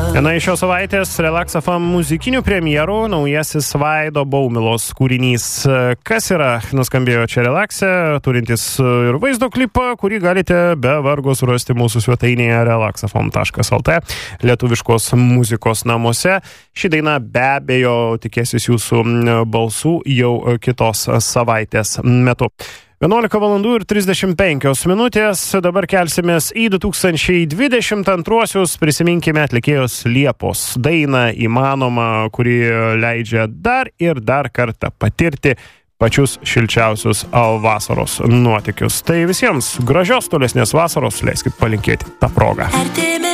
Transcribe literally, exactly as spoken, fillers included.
Viena iš šios savaitės Relax F M muzikinių premjerų, naujasis Vaido Baumilos kūrinys. Kas yra nuskambėjo čia Relaxe, turintis ir vaizdo klipą, kurį galite be vargo surasti mūsų svetainėje relax f m taškas l t, lietuviškos muzikos namuose. Ši daina be abejo tikėsis jūsų balsų jau kitos savaitės metu. vienuolika valandų ir trisdešimt penkios minutės, dabar kelsimės į du tūkstančiai dvidešimt antruosius, prisiminkime atlikėjos Liepos dainą Įmanoma, kuri leidžia dar ir dar kartą patirti pačius šilčiausius vasaros nuotykius. Tai visiems gražios tolesnės vasaros, leiskit palinkėti tą progą. Artimi